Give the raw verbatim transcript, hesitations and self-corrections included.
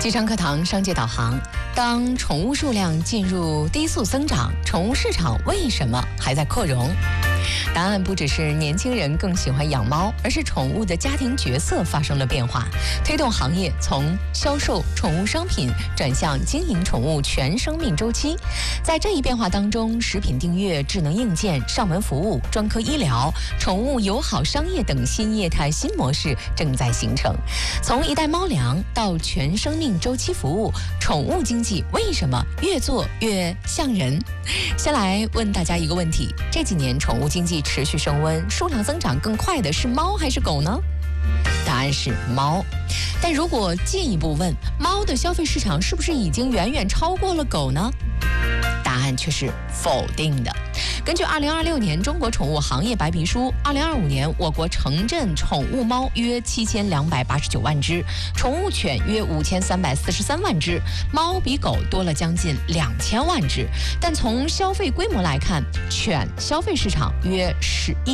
机商课堂商界导航。当宠物数量进入低速增长，宠物市场为什么还在扩容？答案不只是年轻人更喜欢养猫，而是宠物的家庭角色发生了变化，推动行业从销售宠物商品转向经营宠物全生命周期。在这一变化当中，食品订阅、智能硬件、上门服务、专科医疗、宠物友好商业等新业态新模式正在形成。从一袋猫粮到全生命周期服务，宠物经济为什么越做越像人？先来问大家一个问题：这几年宠物经济持续升温，数量增长更快的是猫还是狗呢？答案是猫。但如果进一步问，猫的消费市场是不是已经远远超过了狗呢？答案却是否定的。根据二零二六年中国宠物行业白皮书，二零二五年我国城镇宠物猫约七千两百八十九万只，宠物犬约五千三百四十三万只，猫比狗多了将近两千万只。但从消费规模来看，犬消费市场约十一